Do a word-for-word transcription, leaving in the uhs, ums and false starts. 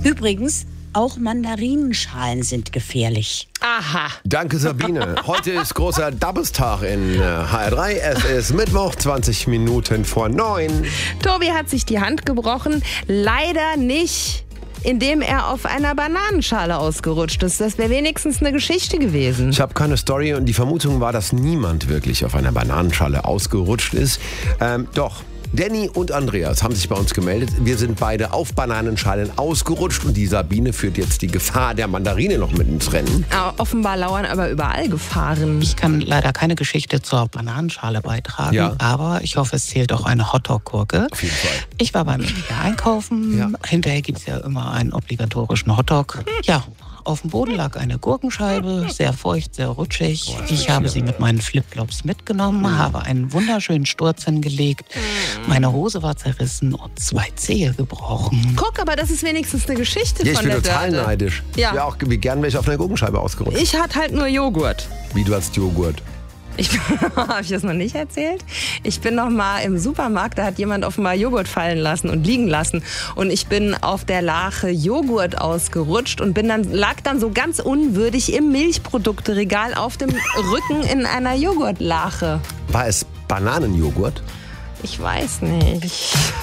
Übrigens, auch Mandarinenschalen sind gefährlich. Aha. Danke, Sabine. Heute ist großer Dabbestag in H R drei. Es ist Mittwoch, zwanzig Minuten vor neun. Tobi hat sich die Hand gebrochen. Leider nicht, indem er auf einer Bananenschale ausgerutscht ist. Das wäre wenigstens eine Geschichte gewesen. Ich habe keine Story und die Vermutung war, dass niemand wirklich auf einer Bananenschale ausgerutscht ist. Ähm, doch. Danny und Andreas haben sich bei uns gemeldet. Wir sind beide auf Bananenschalen ausgerutscht und die Sabine führt jetzt die Gefahr der Mandarine noch mit ins Rennen. Aber offenbar lauern aber überall Gefahren. Ich kann leider keine Geschichte zur Bananenschale beitragen, Ja. aber ich hoffe, es zählt auch eine Hotdog-Gurke. Auf jeden Fall. Ich war beim Ikea einkaufen. Ja. Hinterher gibt es ja immer einen obligatorischen Hotdog. Ja, auf dem Boden lag eine Gurkenscheibe, sehr feucht, sehr rutschig. Ich habe sie mit meinen Flipflops mitgenommen, habe einen wunderschönen Sturz hingelegt. Meine Hose war zerrissen und zwei Zehe gebrochen. Guck, aber das ist wenigstens eine Geschichte Ja, ich von bin der total Dörte. neidisch. Ja. Ich wäre auch wie gern wäre ich auf einer Gurkenscheibe ausgerutscht. Ich hatte halt nur Joghurt. Wie du hast Joghurt. Ich, habe ich das noch nicht erzählt? Ich bin noch mal im Supermarkt, da hat jemand offenbar Joghurt fallen lassen und liegen lassen. Und ich bin auf der Lache Joghurt ausgerutscht und bin dann, lag dann so ganz unwürdig im Milchprodukteregal auf dem Rücken in einer Joghurtlache. War es Bananenjoghurt? Ich weiß nicht.